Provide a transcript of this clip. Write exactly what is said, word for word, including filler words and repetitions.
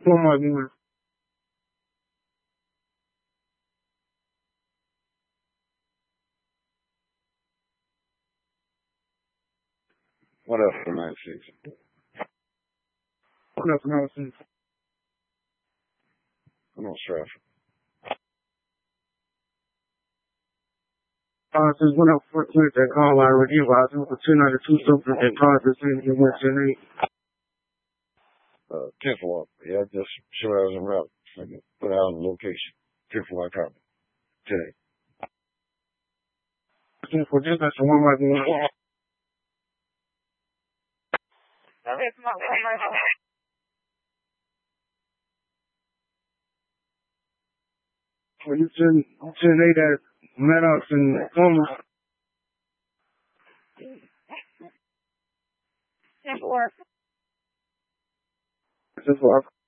What am I doing? What else for night season? What else nonsense? I'm not stressed. Uh, since when I first went that call, I already advised him for two ninety-two something and cars that said he went to eight. Uh, ten four. Yeah, just show I was en route. I can put out on the location. ten four copy. Today. ten four, just that's the one might be one. Well, you send, you send eight at Maddox and Thomas. ten four. ten four.